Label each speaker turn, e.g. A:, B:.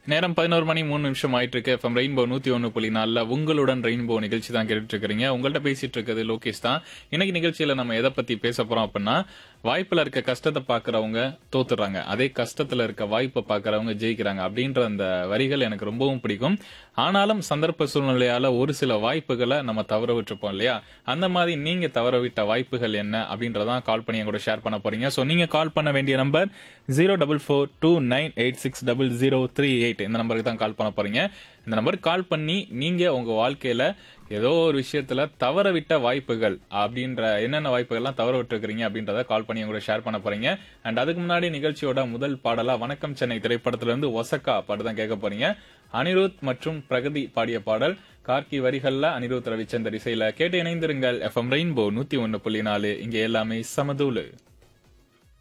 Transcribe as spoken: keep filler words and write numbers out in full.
A: நேரம் பதினொரு மணி மூணு நிமிஷம் ஆயிட்டு இருக்கு. எஃப்எம் ரெயின்போ நூத்தி ஒன்னு புள்ளி நாலுல உங்களுடன் ரெயின்போ நிகழ்ச்சி தான் கேட்டுட்டு இருக்கிறீங்க. உங்கள்ட்ட பேசிட்டு இருக்கிறது லோகேஷ் தான். இன்னைக்கு நிகழ்ச்சியில நம்ம எதை பத்தி பேச போறோம் அப்படின்னா, வாய்ப்புல இருக்க கஷ்டத்தை பாக்குறவங்க தோத்துறாங்க, அதே கஷ்டத்துல இருக்க வாய்ப்பை பாக்குறவங்க ஜெயிக்கிறாங்க அப்படின்ற அந்த வரிகள் எனக்கு ரொம்பவும் பிடிக்கும். ஆனாலும் சந்தர்ப்ப சூழ்நிலையால ஒரு சில வாய்ப்புகளை நம்ம தவற விட்டுருப்போம் இல்லையா? அந்த மாதிரி நீங்க தவற விட்ட வாய்ப்புகள் என்ன அப்படின்றதான் கால் பண்ணி என் கூட ஷேர் பண்ண போறீங்க. சோ நீங்க கால் பண்ண வேண்டிய number zero double four two nine eight six double zero three eight. இந்த நம்பருக்கு தான் கால் பண்ண போறீங்க. இந்த நம்பருக்கு கால் பண்ணி நீங்க உங்க வாழ்க்கையில ஏதோ ஒரு விஷயத்துல தவற விட்ட வாய்ப்புகள் அப்படின்ற என்னென்ன வாய்ப்புகள்லாம் தவற விட்டுருக்கீங்க அப்படின்றத கால் பண்ணி உங்களோட ஷேர் பண்ண போறீங்க. அண்ட் அதுக்கு முன்னாடி நிகழ்ச்சியோட முதல் பாடலா வணக்கம் சென்னை திரைப்படத்துல இருந்து ஒசக்கா பாட்டு தான் கேட்க போறீங்க. அனிருத் மற்றும் பிரகதி பாடிய பாடல். கார்கி வரிகள்ல அனிருத் ரவிச்சந்தர் இசையில கேட்டு இணைந்திருங்கள். எஃப்எம் ரெயின்போ நூத்தி ஒன்னு புள்ளி நாலு, இங்க எல்லாமே சமதூளு.